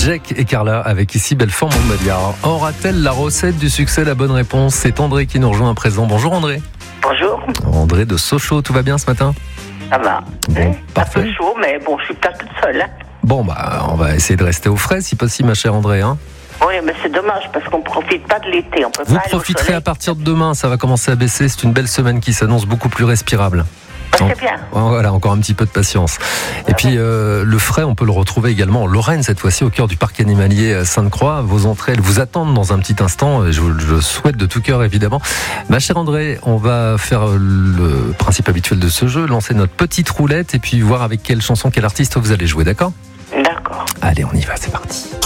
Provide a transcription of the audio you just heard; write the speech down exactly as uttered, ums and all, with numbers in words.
Jack et Carla avec ici Belfort Montbéliard. Aura-t-elle la recette du succès? La bonne réponse, c'est André qui nous rejoint à présent. Bonjour André. Bonjour. André de Sochaux, tout va bien ce matin? Ça va. Bon, Un parfait. peu chaud, mais bon, je suis pas toute seule. Hein. Bon, bah, on va essayer de rester au frais si possible, ma chère André. Hein. Oui, mais c'est dommage parce qu'on profite pas de l'été. On peut Vous pas aller au profiterez soleil. à partir de demain, ça va commencer à baisser. C'est une belle semaine qui s'annonce beaucoup plus respirable. Bah, c'est bien. Voilà, encore un petit peu de patience. Et puis euh, le frais, on peut le retrouver également en Lorraine, cette fois-ci au cœur du parc animalier Sainte-Croix. Vos entrées, elles vous attendent dans un petit instant. Je vous le souhaite de tout cœur, évidemment. Ma chère André, on va faire le principe habituel de ce jeu, lancer notre petite roulette et puis voir avec quelle chanson, quel artiste vous allez jouer, d'accord? D'accord. Allez, on y va, c'est parti.